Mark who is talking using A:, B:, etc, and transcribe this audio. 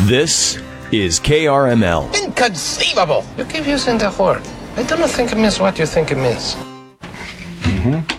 A: This is KRML.
B: Inconceivable! You keep using the word. I don't think it means what you think it means.